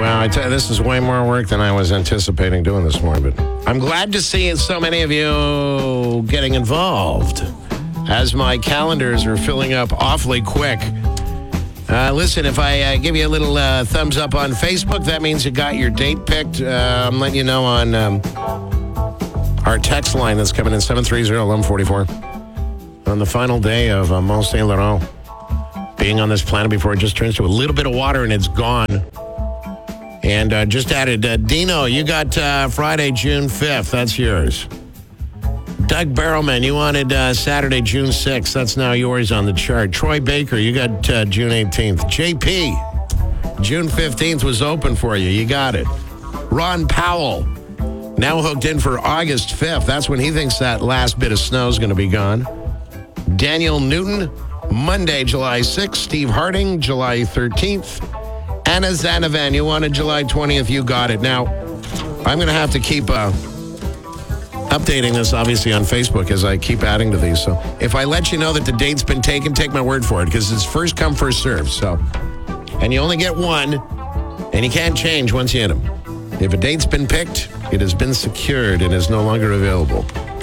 Well, I tell you, this is way more work than I was anticipating doing this morning, but I'm glad to see so many of you getting involved as my calendars are filling up awfully quick. Listen, if I give you a little thumbs up on Facebook, that means you got your date picked. I'm letting you know on our text line that's coming in 730-1144 on the final day of Mont Saint Laurent being on this planet before it just turns to a little bit of water and it's gone. And just added, Dino, you got Friday, June 5th. That's yours. Doug Barrowman, you wanted Saturday, June 6th. That's now yours on the chart. Troy Baker, you got June 18th. JP, June 15th was open for you. You got it. Ron Powell, now hooked in for August 5th. That's when he thinks that last bit of snow is going to be gone. Daniel Newton, Monday, July 6th. Steve Harding, July 13th. Anna Zanavan, you wanted July 20th. You got it. Now, I'm going to have to keep updating this, obviously, on Facebook as I keep adding to these. So if I let you know that the date's been taken, take my word for it, because it's first come, first served. So, and you only get one, and you can't change once you hit them. If a date's been picked, it has been secured and is no longer available.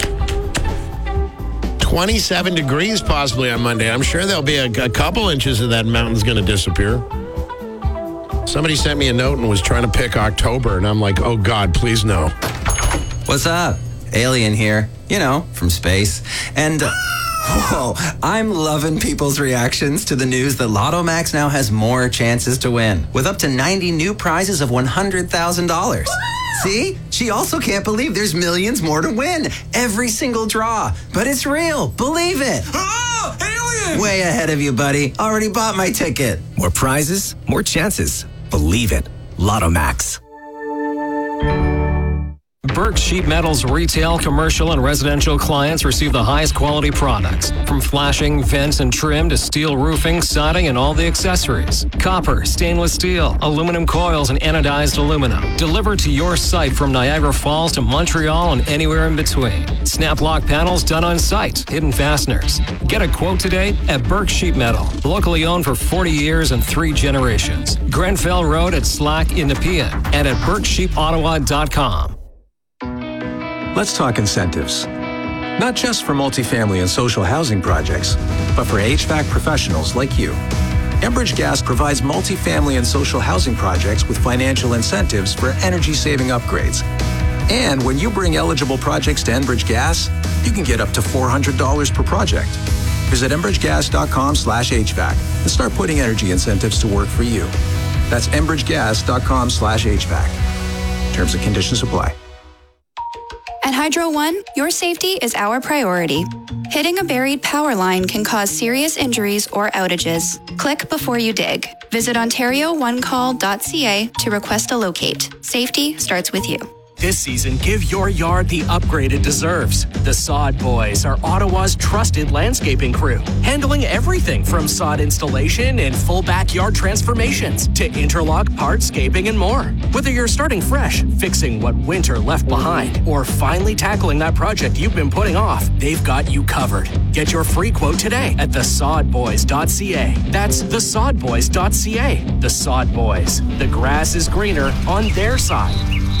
27 degrees possibly on Monday. I'm sure there'll be a couple inches of that mountain's going to disappear. Somebody sent me a note and was trying to pick October, and I'm like, oh, God, please no. What's up? Alien here, you know, from space. And, whoa, I'm loving people's reactions to the news that Lotto Max now has more chances to win, with up to 90 new prizes of $100,000. See? She also can't believe there's millions more to win. Every single draw. But it's real. Believe it. Oh, alien! Way ahead of you, buddy. Already bought my ticket. More prizes, more chances. Believe it. Lotto Max. Burke Sheet Metal's retail, commercial, and residential clients receive the highest quality products. From flashing, vents, and trim to steel roofing, siding, and all the accessories. Copper, stainless steel, aluminum coils, and anodized aluminum. Delivered to your site from Niagara Falls to Montreal and anywhere in between. Snap lock panels done on site. Hidden fasteners. Get a quote today at Burke Sheet Metal. Locally owned for 40 years and 3 generations. Grenfell Road at Slack in Nepean and at BurkeSheetOttawa.com. Let's talk incentives. Not just for multifamily and social housing projects, but for HVAC professionals like you. Enbridge Gas provides multifamily and social housing projects with financial incentives for energy-saving upgrades. And when you bring eligible projects to Enbridge Gas, you can get up to $400 per project. Visit enbridgegas.com/HVAC and start putting energy incentives to work for you. That's enbridgegas.com/HVAC. Terms and conditions apply. At Hydro One, your safety is our priority. Hitting a buried power line can cause serious injuries or outages. Click before you dig. Visit OntarioOneCall.ca to request a locate. Safety starts with you. This season, give your yard the upgrade it deserves. The Sod Boys are Ottawa's trusted landscaping crew, handling everything from sod installation and full backyard transformations to interlock, hardscaping, and more. Whether you're starting fresh, fixing what winter left behind, or finally tackling that project you've been putting off, they've got you covered. Get your free quote today at thesodboys.ca. That's thesodboys.ca. The Sod Boys. The grass is greener on their side.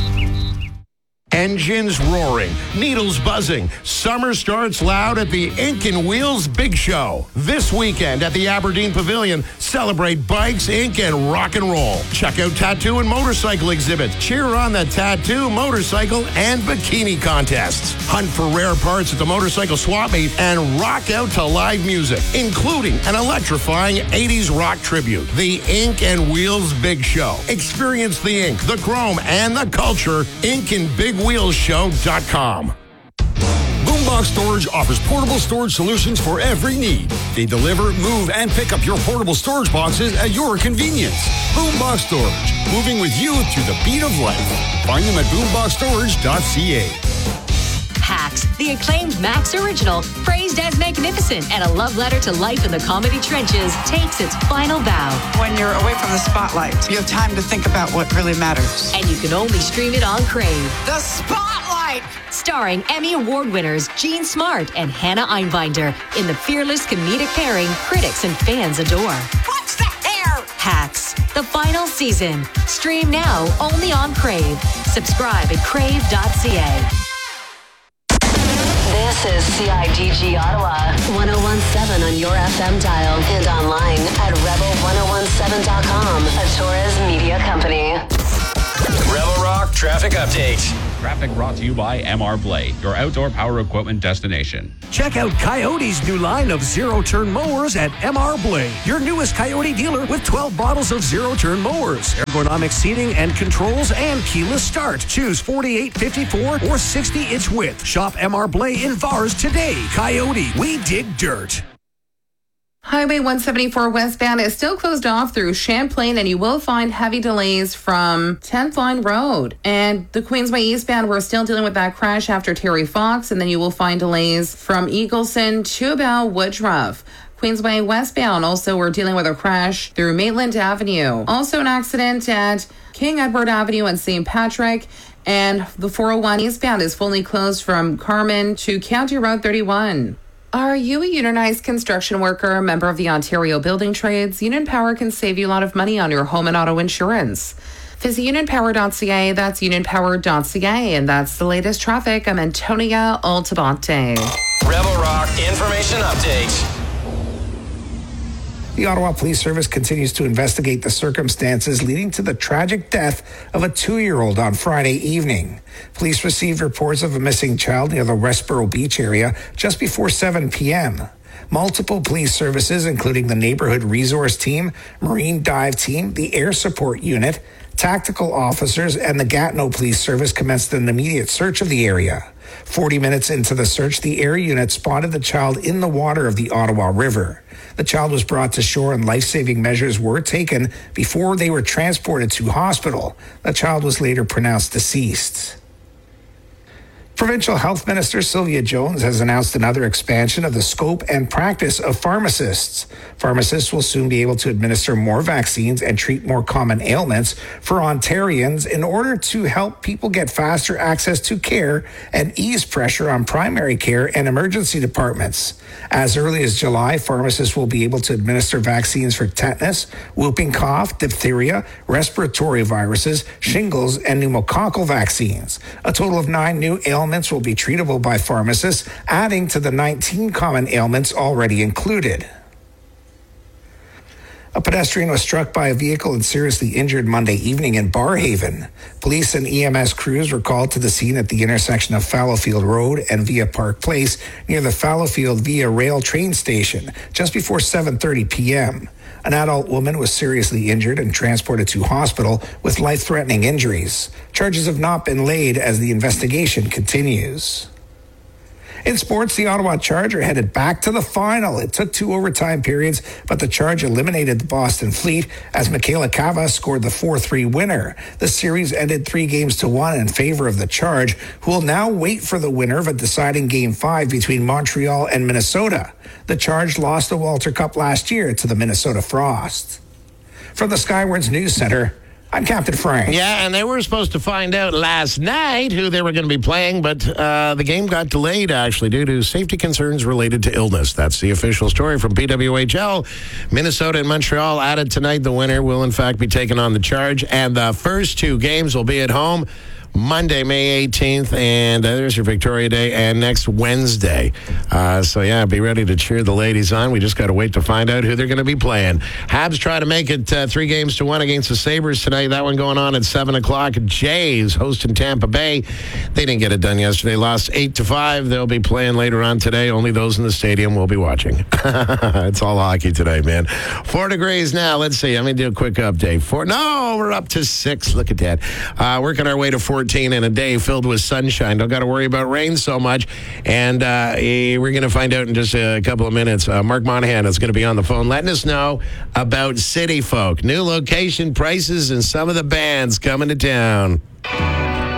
Engines roaring, needles buzzing. Summer starts loud at the Ink and Wheels Big Show. This weekend at the Aberdeen Pavilion, celebrate bikes, ink, and rock and roll. Check out tattoo and motorcycle exhibits. Cheer on the tattoo, motorcycle, and bikini contests. Hunt for rare parts at the motorcycle swap meet and rock out to live music, including an electrifying 80s rock tribute. The Ink and Wheels Big Show. Experience the ink, the chrome, and the culture. Ink and Big Wheelsshow.com. Boombox Storage offers portable storage solutions for every need. They deliver, move, and pick up your portable storage boxes at your convenience. Boombox Storage, moving with you through the beat of life. Find them at boomboxstorage.ca. Hacks, the acclaimed Max original, praised as magnificent and a love letter to life in the comedy trenches, takes its final bow. When you're away from the spotlight, you have time to think about what really matters. And you can only stream it on Crave. The Spotlight! Starring Emmy Award winners Jean Smart and Hannah Einbinder in the fearless comedic pairing critics and fans adore. What's that hair? Hacks, the final season. Stream now only on Crave. Subscribe at crave.ca. This is CIGG Ottawa, 1017 on your FM dial and online at rebel1017.com, a Torres media company. Rebel Rock Traffic Update. Traffic brought to you by MR Blade, your outdoor power equipment destination. Check out Coyote's new line of zero-turn mowers at MR Blade, your newest Coyote dealer with 12 models of zero-turn mowers, ergonomic seating and controls, and keyless start. Choose 48, 54, or 60-inch width. Shop MR Blade in VARS today. Coyote, we dig dirt. Highway 174 westbound is still closed off through Champlain, and you will find heavy delays from 10th Line Road. And the Queensway eastbound, we're still dealing with that crash after Terry Fox, and then you will find delays from Eagleson to about Woodruff. Queensway westbound, also we're dealing with a crash through Maitland Avenue. Also an accident at King Edward Avenue and St. Patrick. And the 401 eastbound is fully closed from Carmen to County Road 31. Are you a unionized construction worker, member of the Ontario Building Trades? Union Power can save you a lot of money on your home and auto insurance. Visit unionpower.ca, that's unionpower.ca, and that's the latest traffic. I'm Antonia Altabante. Rebel Rock Information Update. The Ottawa Police Service continues to investigate the circumstances leading to the tragic death of a 2-year-old on Friday evening. Police received reports of a missing child near the Westboro Beach area just before 7 p.m. Multiple police services, including the Neighborhood Resource Team, Marine Dive Team, the Air Support Unit, tactical officers, and the Gatineau Police Service commenced an immediate search of the area. 40 minutes into the search, the air unit spotted the child in the water of the Ottawa River. The child was brought to shore and life-saving measures were taken before they were transported to hospital. The child was later pronounced deceased. Provincial Health Minister Sylvia Jones has announced another expansion of the scope and practice of pharmacists. Pharmacists will soon be able to administer more vaccines and treat more common ailments for Ontarians in order to help people get faster access to care and ease pressure on primary care and emergency departments. As early as July, pharmacists will be able to administer vaccines for tetanus, whooping cough, diphtheria, respiratory viruses, shingles, and pneumococcal vaccines. A total of 9 new ailments will be treatable by pharmacists, adding to the 19 common ailments already included. A pedestrian was struck by a vehicle and seriously injured Monday evening in Barrhaven. Police and EMS crews were called to the scene at the intersection of Fallowfield Road and Via Park Place near the Fallowfield Via Rail train station just before 7:30 p.m. An adult woman was seriously injured and transported to hospital with life-threatening injuries. Charges have not been laid as the investigation continues. In sports, the Ottawa Charger headed back to the final. It took 2 overtime periods, but the Charge eliminated the Boston Fleet as Michaela Cava scored the 4-3 winner. The series ended 3-1 in favor of the Charge, who will now wait for the winner of a deciding Game 5 between Montreal and Minnesota. The Charge lost the Walter Cup last year to the Minnesota Frost. From the Skywards News Center, I'm Captain Frank. Yeah, and they were supposed to find out last night who they were going to be playing, but the game got delayed, actually, due to safety concerns related to illness. That's the official story from PWHL. Minnesota and Montreal added tonight. The winner will, in fact, be taking on the Charge, and the first 2 games will be at home. Monday, May 18th, and there's your Victoria Day, and next Wednesday. So, yeah, be ready to cheer the ladies on. We just got to wait to find out who they're going to be playing. Habs try to make it 3-1 against the Sabres tonight. That one going on at 7 o'clock. Jays hosting Tampa Bay. They didn't get it done yesterday. Lost 8-5. They'll be playing later on today. Only those in the stadium will be watching. It's all hockey today, man. 4 degrees now. Let's see. Let me do a quick update. We're up to 6. Look at that. Working our way to 14 in a day filled with sunshine. Don't got to worry about rain so much. And we're going to find out in just a couple of minutes. Mark Monahan is going to be on the phone letting us know about City Folk. New location prices and some of the bands coming to town.